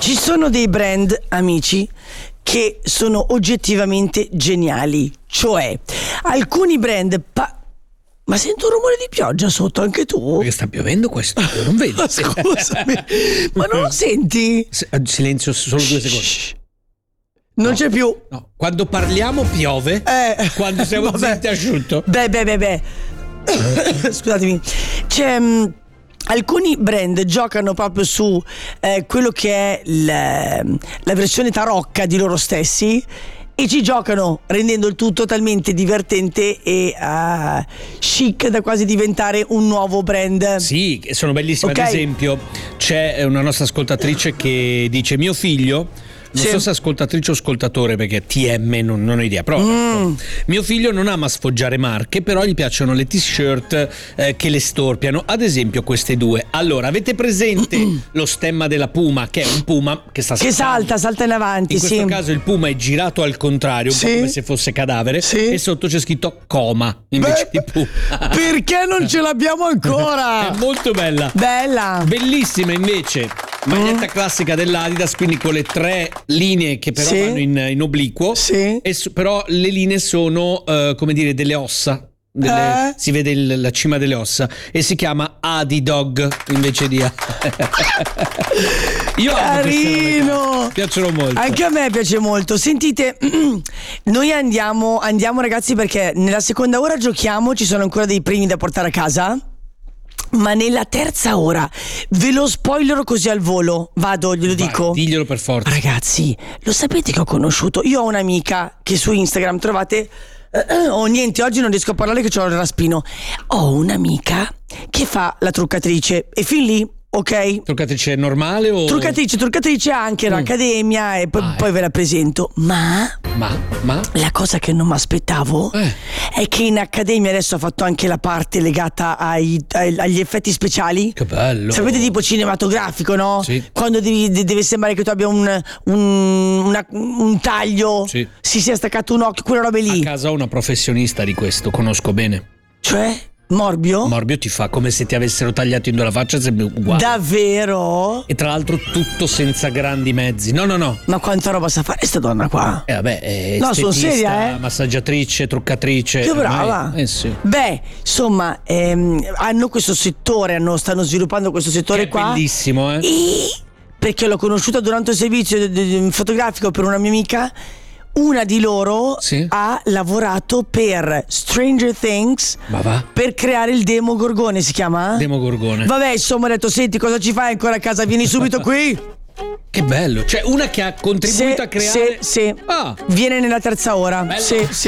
Ci sono dei brand, amici, che sono oggettivamente geniali. Cioè, alcuni brand ma sento un rumore di pioggia sotto anche tu? Perché sta piovendo questo? Non vedi? Scusami, ma non lo senti? Silenzio solo 2 secondi. Non c'è più. No. Quando parliamo piove. Quando siamo zitti asciutto. Beh. Scusatemi. C'è alcuni brand giocano proprio su quello che è la versione tarocca di loro stessi, e ci giocano rendendo il tutto talmente divertente e chic da quasi diventare un nuovo brand. Sì, sono bellissimi. Okay. Ad esempio, c'è una nostra ascoltatrice che dice: mio figlio, non so se ascoltatrice o ascoltatore, perché TM non ho idea, però mio figlio non ama sfoggiare marche, però gli piacciono le t-shirt che le storpiano, ad esempio queste due. Allora, avete presente lo stemma della Puma, che è un puma che salta in avanti? In questo caso il puma è girato al contrario, un po' come se fosse cadavere, e sotto c'è scritto coma invece di Puma. Perché non ce l'abbiamo ancora? È molto bella. Bellissima invece maglietta classica dell'Adidas, quindi con le 3 linee che però vanno in obliquo, però le linee sono come dire delle ossa, si vede la cima delle ossa, e si chiama Adidog invece di io carino, piacciono molto, anche a me piace molto. Sentite, noi andiamo ragazzi, perché nella seconda ora giochiamo, ci sono ancora dei premi da portare a casa. Ma nella terza ora ve lo spoilerò così al volo. Vado, glielo dico. Diglielo per forza. Ragazzi, lo sapete che ho conosciuto? Io ho un'amica che su Instagram trovate niente, oggi non riesco a parlare che c'ho il raspino. Ho un'amica che fa la truccatrice, e fin lì, ok? Truccatrice normale o? Truccatrice anche l'accademia, e poi ve la presento. Ma la cosa che non mi aspettavo è che in accademia adesso ha fatto anche la parte legata agli effetti speciali. Che bello! Sapete, tipo cinematografico, no? Sì. Quando deve sembrare che tu abbia un taglio, si sia staccato un occhio, quella roba lì. A casa ho una professionista di questo, conosco bene. Cioè? Morbio ti fa come se ti avessero tagliato in due la faccia, sembra uguale. Davvero? E tra l'altro tutto senza grandi mezzi. No. Ma quanta roba sa fare sta donna qua? No, sono seria, massaggiatrice, truccatrice. Che brava. Sì. Beh, insomma, hanno questo settore, stanno sviluppando questo settore qua. È bellissimo, perché l'ho conosciuta durante il servizio fotografico per una mia amica. Una di loro ha lavorato per Stranger Things, per creare il Demogorgone, si chiama? Demogorgone. Vabbè, insomma, ho detto: senti, cosa ci fai ancora a casa? Vieni subito qui. Che bello, cioè una che ha contribuito a creare. Viene nella terza ora. Sì.